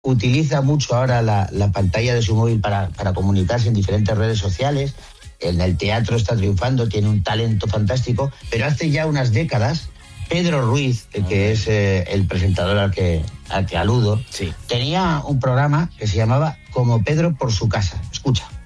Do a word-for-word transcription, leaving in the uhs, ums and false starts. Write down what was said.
utiliza mucho ahora la, la pantalla de su móvil para, para comunicarse en diferentes redes sociales. En el teatro está triunfando, tiene un talento fantástico, pero hace ya unas décadas, Pedro Ruiz, que okay. es eh, el presentador al que, al que aludo, sí. tenía un programa que se llamaba Como Pedro por su casa. Escucha.